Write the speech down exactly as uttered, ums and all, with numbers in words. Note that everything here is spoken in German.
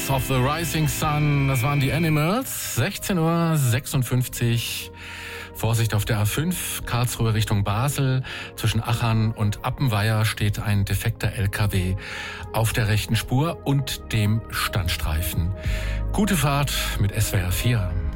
House of the Rising Sun, das waren die Animals. sechzehn Uhr sechsundfünfzig. Vorsicht auf der A fünf, Karlsruhe Richtung Basel. Zwischen Achern und Appenweier steht ein defekter L K W auf der rechten Spur und dem Standstreifen. Gute Fahrt mit S W R vier.